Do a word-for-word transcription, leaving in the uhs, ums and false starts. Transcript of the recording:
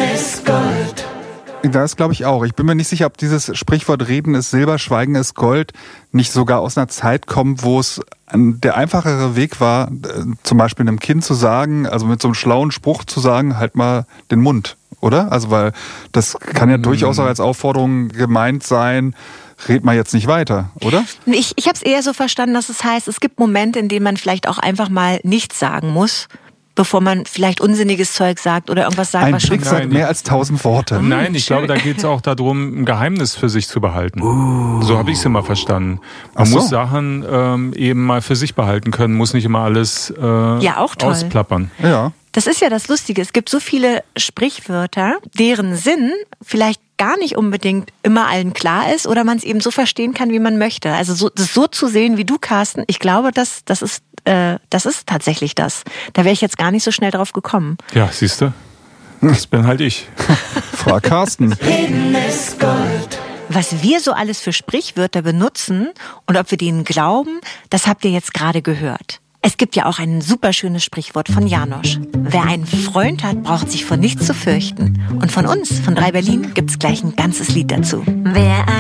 ist Gold. Das glaube ich auch. Ich bin mir nicht sicher, ob dieses Sprichwort Reden ist Silber, Schweigen ist Gold nicht sogar aus einer Zeit kommt, wo es der einfachere Weg war, zum Beispiel einem Kind zu sagen, also mit so einem schlauen Spruch zu sagen, halt mal den Mund, oder? Also weil das kann ja durchaus auch als Aufforderung gemeint sein, red mal jetzt nicht weiter, oder? Ich, ich habe es eher so verstanden, dass es heißt, es gibt Momente, in denen man vielleicht auch einfach mal nichts sagen muss, bevor man vielleicht unsinniges Zeug sagt oder irgendwas sagt, Ein was schon... Blick sagt mehr als tausend Worte. Nein, ich glaube, da geht es auch darum, ein Geheimnis für sich zu behalten. Uh. So habe ich es immer verstanden. Man so. muss Sachen ähm, eben mal für sich behalten können, muss nicht immer alles äh, ja, auch toll. ausplappern. Ja. Das ist ja das Lustige. Es gibt so viele Sprichwörter, deren Sinn vielleicht gar nicht unbedingt immer allen klar ist oder man es eben so verstehen kann, wie man möchte. Also so, das so zu sehen wie du, Carsten, ich glaube, das, das, ist, äh, das ist tatsächlich das. Da wäre ich jetzt gar nicht so schnell drauf gekommen. Ja, siehst du? Das bin halt ich. Frag Carsten. Reden ist Gold. Was wir so alles für Sprichwörter benutzen und ob wir denen glauben, das habt ihr jetzt gerade gehört. Es gibt ja auch ein super schönes Sprichwort von Janosch. Wer einen Freund hat, braucht sich vor nichts zu fürchten. Und von uns, von drei Berlin, gibt's gleich ein ganzes Lied dazu. Wer